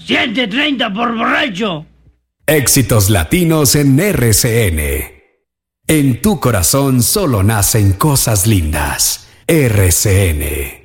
7.30 por borracho. Éxitos latinos en RCN. En tu corazón solo nacen cosas lindas. RCN.